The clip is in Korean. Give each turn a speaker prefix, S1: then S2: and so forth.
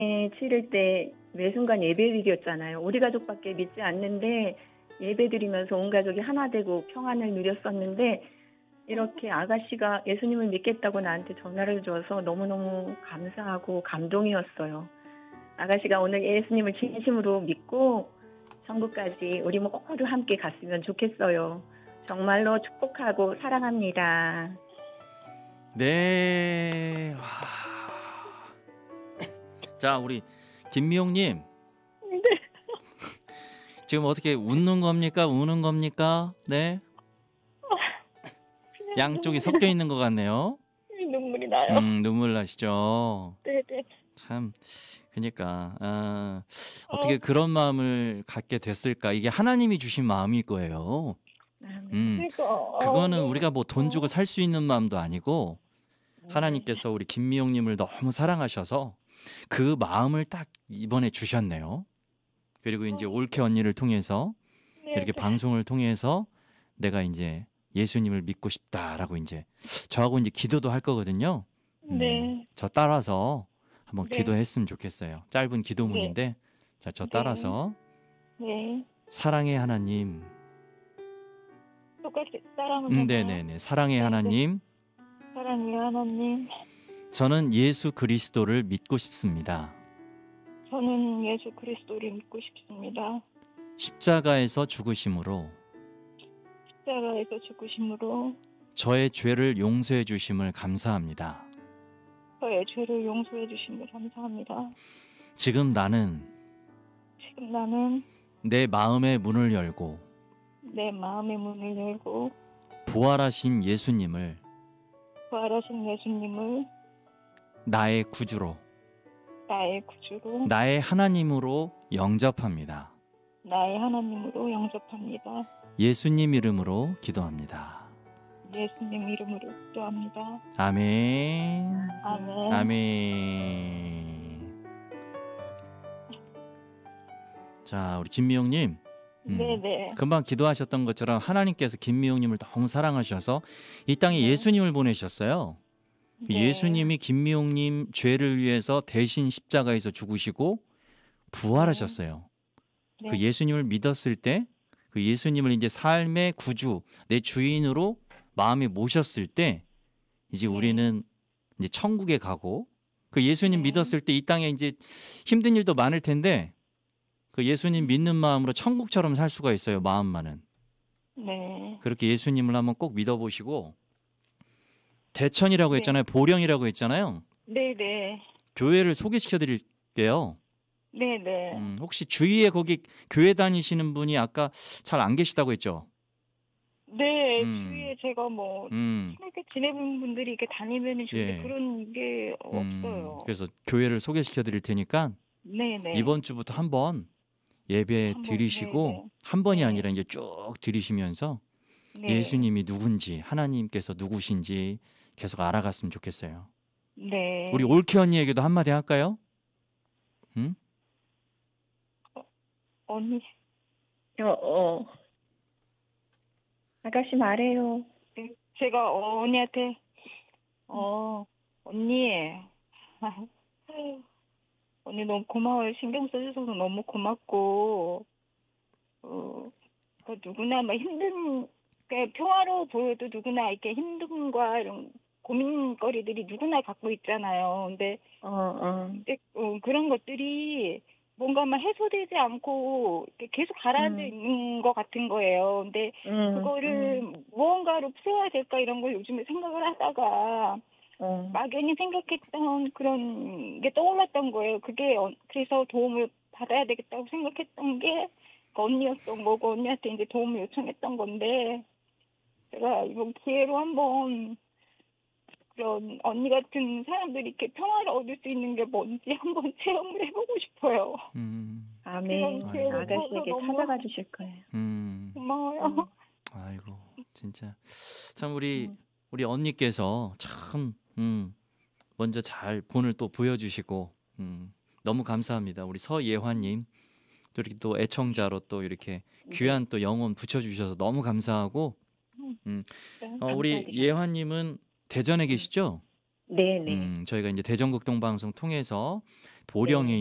S1: 치를 때 매 순간 예배일이었잖아요. 우리 가족밖에 믿지 않는데 예배드리면서 온 가족이 하나 되고 평안을 누렸었는데 이렇게 아가씨가 예수님을 믿겠다고 나한테 전화를 줘서 너무너무 감사하고 감동이었어요. 아가씨가 오늘 예수님을 진심으로 믿고 천국까지 우리 모두 함께 갔으면 좋겠어요. 정말로 축복하고 사랑합니다.
S2: 네. 자, 우리 김미용님.
S1: 네.
S2: 지금 어떻게 웃는 겁니까? 우는 겁니까? 네. 양쪽이 섞여 있는 것 같네요.
S1: 눈물이 나요.
S2: 눈물 나시죠?
S1: 네네.
S2: 참, 그러니까 어떻게 그런 마음을 갖게 됐을까? 이게 하나님이 주신 마음일 거예요. 그거는 우리가 뭐 돈 주고 살 수 있는 마음도 아니고 하나님께서 우리 김미용님을 너무 사랑하셔서 그 마음을 딱 이번에 주셨네요. 그리고 이제 올케 언니를 통해서 이렇게 방송을 통해서 내가 이제 예수님을 믿고 싶다라고 이제 저하고 이제 기도도 할 거거든요.
S1: 네.
S2: 저 따라서 한번
S1: 네.
S2: 기도했으면 좋겠어요. 짧은 기도문인데 자, 저 따라서
S1: 네.
S2: 사랑의 하나님.
S1: 똑같이 따라하면
S2: 네네네. 사랑의 하나님.
S1: 사랑의 하나님.
S2: 저는 예수 그리스도를 믿고 싶습니다.
S1: 저는 예수 그리스도를 믿고 싶습니다.
S2: 십자가에서 죽으심으로
S1: 십자가에서 죽으심으로
S2: 저의 죄를 용서해 주심을 감사합니다.
S1: 저의 죄를 용서해 주심을 감사합니다.
S2: 지금 나는 내 마음의 문을 열고
S1: 내 마음의 문을 열고
S2: 부활하신 예수님을 나의 구주로 나의 하나님으로 영접합니다. 예수님 이름으로 기도합니다.
S1: 예수님 이름으로 기도합니다.
S2: 아멘.
S1: 아멘.
S2: 아멘. 자, 우리 김미용님.
S1: 네네.
S2: 금방 기도하셨던 것처럼 하나님께서 김미용님을 너무 사랑하셔서 이 땅에 예수님을 보내셨어요.
S1: 네.
S2: 예수님이 김미용님 죄를 위해서 대신 십자가에서 죽으시고 부활하셨어요.
S1: 네.
S2: 그 예수님을 믿었을 때 그 예수님을 이제 삶의 구주, 내 주인으로 마음에 모셨을 때 이제 우리는 이제 천국에 가고 그 예수님 믿었을 때 이 땅에 이제 힘든 일도 많을 텐데 그 예수님 믿는 마음으로 천국처럼 살 수가 있어요. 마음만은.
S1: 네.
S2: 그렇게 예수님을 한번 꼭 믿어보시고 대천이라고 했잖아요. 보령이라고 했잖아요.
S1: 네네.
S2: 교회를 소개시켜 드릴게요.
S1: 네네.
S2: 혹시 주위에 거기 교회 다니시는 분이 아까 잘 안 계시다고 했죠?
S1: 네, 주위에 제가 뭐 친하게 지내본 분들이 이렇게 다니면은 좋은데
S2: 예.
S1: 그런 게 없어요.
S2: 그래서 교회를 소개시켜 드릴 테니까
S1: 네네.
S2: 이번 주부터 한번 예배
S1: 한번,
S2: 드리시고
S1: 네네.
S2: 한 번이
S1: 네.
S2: 아니라 이제 쭉 드리시면서
S1: 네.
S2: 예수님이 누군지 하나님께서 누구신지 계속 알아갔으면 좋겠어요.
S1: 네.
S2: 우리 올케 언니에게도 한마디 할까요? 응?
S1: 언니. 아가씨 말해요. 제가 언니한테 언니 언니 너무 고마워요. 신경 써주셔서 너무 고맙고 그 누구나 막 힘든 그러니까 평화로워 보여도 누구나 이렇게 힘듦과 이런 고민거리들이 누구나 갖고 있잖아요. 근데 근데 그런 것들이 뭔가 막 해소되지 않고 이렇게 계속 가라앉아 있는 것 같은 거예요. 근데 그거를 무언가로 풀어야 될까 이런 걸 요즘에 생각을 하다가 막연히 생각했던 그런 게 떠올랐던 거예요. 그게 그래서 도움을 받아야 되겠다고 생각했던 게 그 언니였던 거고 언니한테 이제 도움을 요청했던 건데 제가 이번 기회로 한번 그런 언니 같은 사람들이 이렇게 평화를 얻을 수 있는 게 뭔지 한번 체험을 해보고 싶어요.
S3: 아멘. 아가씨에게 찾아가 주실 거예요.
S1: 고마워요.
S2: 아이고 진짜 참 우리 언니께서 참 먼저 잘 본을 또 보여주시고 너무 감사합니다. 우리 서예화님 또 이렇게 또 애청자로 또 이렇게 귀한 또 영혼 붙여주셔서 너무 감사하고 우리 예화님은 대전에 계시죠?
S3: 네네.
S2: 저희가 이제 대전극동방송 통해서 보령에
S3: 네.